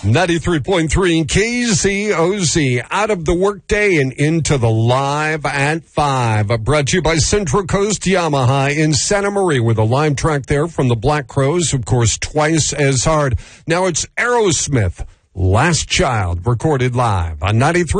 93.3 KZOZ, out of the workday and into the live at 5. Brought to you by Central Coast Yamaha in Santa Maria with a live track there from the Black Crowes, of course, Twice as Hard. Now it's Aerosmith, Last Child, recorded live on 93.